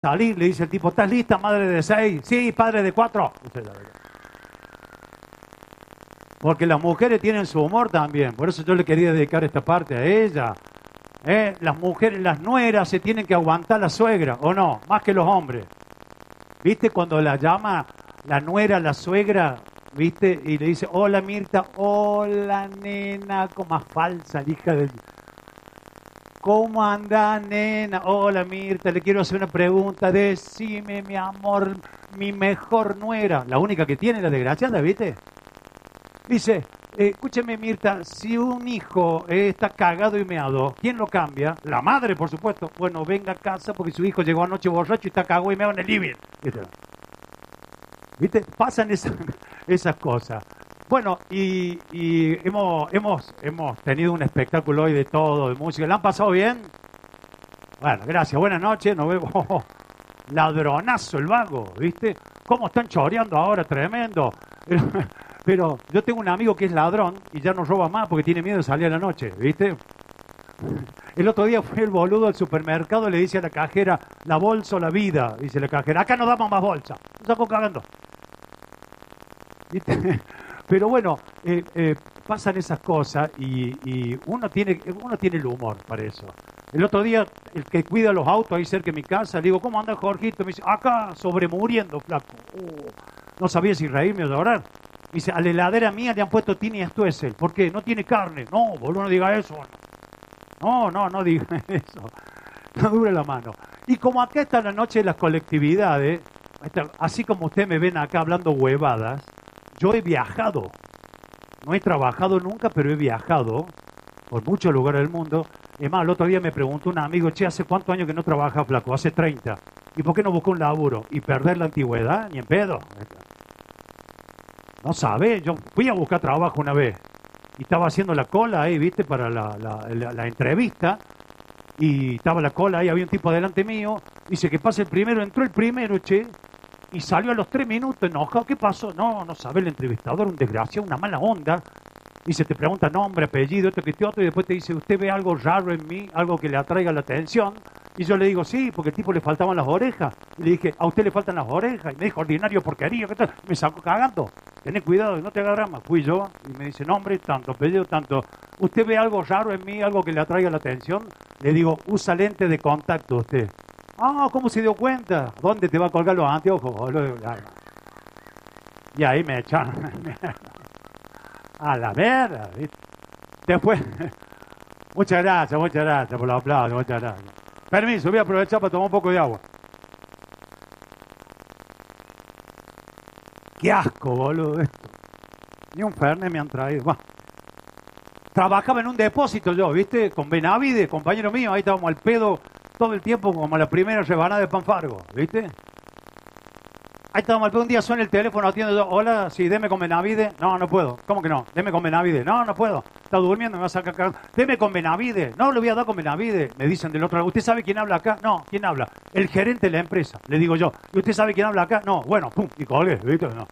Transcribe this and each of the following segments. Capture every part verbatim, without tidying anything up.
salir, le dice el tipo, ¿estás lista, madre de seis? Sí, padre de cuatro. Porque las mujeres tienen su humor también, por eso yo le quería dedicar esta parte a ella. ¿Eh? Las mujeres, las nueras se tienen que aguantar la suegra, ¿o no? Más que los hombres. ¿Viste cuando la llama la nuera, la suegra, viste? Y le dice, hola Mirta, hola nena, como más falsa, la hija del... ¿Cómo anda, nena? Hola, Mirta, le quiero hacer una pregunta. Decime, mi amor, mi mejor nuera. La única que tiene, la desgraciada, ¿viste? Dice, eh, escúcheme, Mirta, si un hijo eh, está cagado y meado, ¿quién lo cambia? La madre, por supuesto. Bueno, venga a casa porque su hijo llegó anoche borracho y está cagado y meado en el living. ¿Viste? ¿Viste? Pasan esas, esas cosas. Bueno, y, y hemos, hemos, hemos tenido un espectáculo hoy de todo, de música. ¿La han pasado bien? Bueno, gracias. Buenas noches. Nos vemos. Oh, ladronazo el vago, ¿viste? ¿Cómo están choreando ahora? Tremendo. Pero, pero yo tengo un amigo que es ladrón y ya no roba más porque tiene miedo de salir a la noche, ¿viste? El otro día fue el boludo al supermercado y le dice a la cajera, la bolsa o la vida. Dice la cajera, acá no damos más bolsa. Nos sacó cagando. ¿Viste? Pero bueno, eh, eh, pasan esas cosas y, y uno tiene uno tiene el humor para eso. El otro día, el que cuida los autos ahí cerca de mi casa, le digo, ¿cómo anda Jorgito? Me dice, acá sobremuriendo, flaco. Oh, no sabía si reírme o llorar. Me dice, a la heladera mía le han puesto Tini Stuessel. ¿Por qué? No tiene carne. No, boludo, no diga eso. No, no, no diga eso. No dure la mano. Y como acá está la noche de las colectividades, así como ustedes me ven acá hablando huevadas, yo he viajado, no he trabajado nunca, pero he viajado por muchos lugares del mundo. Es más, el otro día me preguntó un amigo, che, ¿hace cuántos años que no trabaja, flaco? Hace treinta. ¿Y por qué no buscó un laburo? ¿Y perder la antigüedad? Ni en pedo. No sabe, yo fui a buscar trabajo una vez y estaba haciendo la cola ahí, viste, para la, la, la, la entrevista. Y estaba la cola ahí, había un tipo delante mío, dice que pase el primero, entró el primero, che. Y salió a los tres minutos enojado. ¿Qué pasó? No, no sabe el entrevistador, un desgraciado, una mala onda. Y se te pregunta nombre, apellido, esto que este otro, y después te dice, ¿usted ve algo raro en mí? Algo que le atraiga la atención. Y yo le digo, sí, porque al tipo le faltaban las orejas. Y le dije, ¿a usted le faltan las orejas? Y me dijo, ordinario porquería, ¿qué tal? Me sacó cagando. Tenés cuidado, no te hagas drama. Fui yo y me dice, nombre, tanto, apellido, tanto. ¿Usted ve algo raro en mí, algo que le atraiga la atención? Le digo, usa lente de contacto usted. Ah, ¿cómo se dio cuenta? ¿Dónde te va a colgar los anteojos, boludo? Y ahí me echaron. A la mierda, ¿viste? Después, muchas gracias, muchas gracias por los aplausos, muchas gracias. Permiso, voy a aprovechar para tomar un poco de agua. Qué asco, boludo, esto. Ni un Fernet me han traído. Bueno, trabajaba en un depósito yo, ¿viste? Con Benavide, compañero mío, ahí estábamos al pedo todo el tiempo como la primera rebanada de pan Fargo, ¿viste? Ahí estábamos al pedo, un día suena el teléfono, atiendo yo, hola, sí, deme con Benavide. No, no puedo. ¿Cómo que no? Deme con Benavide. No, no puedo. Está durmiendo, me va a sacar cagando. Deme con Benavide. No, le voy a dar con Benavide. Me dicen del otro lado, ¿usted sabe quién habla acá? No, ¿quién habla? El gerente de la empresa. Le digo yo, ¿y usted sabe quién habla acá? No, bueno, pum, y colgué, ¿viste? No.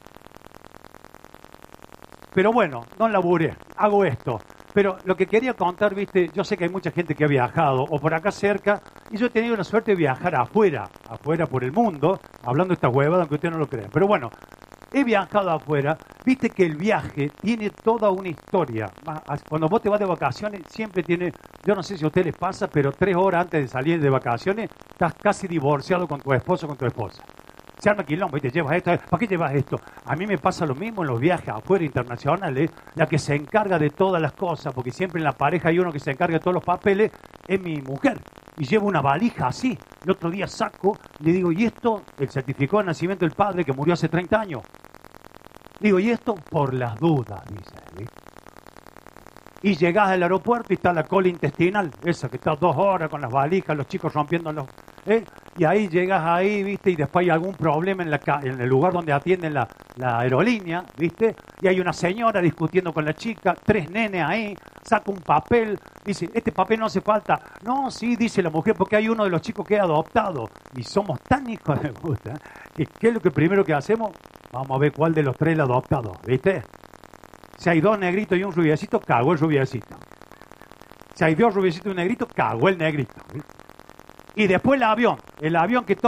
Pero bueno, no laburé, hago esto. Pero lo que quería contar, viste, yo sé que hay mucha gente que ha viajado, o por acá cerca, y yo he tenido la suerte de viajar afuera, afuera por el mundo, hablando de esta huevada, aunque ustedes no lo crean. Pero bueno, he viajado afuera, viste que el viaje tiene toda una historia. Cuando vos te vas de vacaciones, siempre tiene, yo no sé si a ustedes les pasa, pero tres horas antes de salir de vacaciones, estás casi divorciado con tu esposo o con tu esposa. Se arma quilombo y te llevas esto. ¿Para qué llevas esto? A mí me pasa lo mismo en los viajes afuera internacionales. La que se encarga de todas las cosas, porque siempre en la pareja hay uno que se encarga de todos los papeles, es mi mujer. Y llevo una valija así. El otro día saco, le digo, ¿y esto? El certificado de nacimiento del padre que murió hace treinta años. Digo, ¿y esto? Por las dudas, dice. ¿Sí? Y llegás al aeropuerto y está la cola intestinal, esa que está dos horas con las valijas, los chicos rompiendo los... ¿eh? Y ahí llegas ahí, ¿viste? Y después hay algún problema en, la, en el lugar donde atienden la, la aerolínea, ¿viste? Y hay una señora discutiendo con la chica, tres nenes ahí, saca un papel, dice, este papel no hace falta. No, sí, dice la mujer, porque hay uno de los chicos que es adoptado. Y somos tan hijos de puta, que ¿qué es lo que primero que hacemos? Vamos a ver cuál de los tres es el adoptado, ¿viste? Si hay dos negritos y un rubiecito, cagó el rubiecito. Si hay dos rubiecitos y un negrito, cagó el negrito, ¿viste? y después el avión, el avión que